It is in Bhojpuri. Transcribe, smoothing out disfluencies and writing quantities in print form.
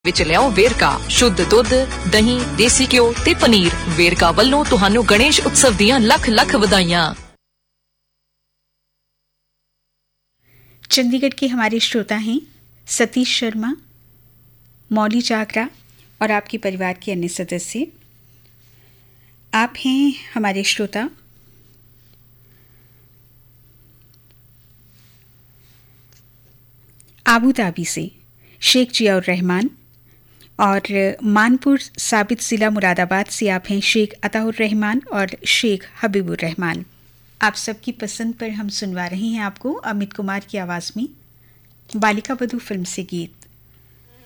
ਵਿੱਚ ਲਿਆਓ ਵੇਰਕਾ ਸ਼ੁੱਧ ਦੁੱਧ ਦਹੀਂ ਦੇਸੀ ਘਿਓ ਤੇ ਪਨੀਰ ਵੇਰਕਾ ਵੱਲੋਂ ਤੁਹਾਨੂੰ ਗਣੇਸ਼ ਉਤਸਵ ਦੀਆਂ ਲੱਖ ਲੱਖ ਵਧਾਈਆਂ। चंडीगढ़ के हमारे श्रोता हैं सतीश शर्मा, मौली जागरा और आपके परिवार के अन्य सदस्य। आप हैं हमारे श्रोता आबू धाबी से शेख जियाउर रहमान, और मानपुर साबित ज़िला मुरादाबाद से आप हैं शेख अताउर रहमान और शेख हबीबुर रहमान। आप सबकी पसंद पर हम सुनवा रहे हैं आपको अमित कुमार की आवाज़ में बालिका बधू फिल्म से गीत।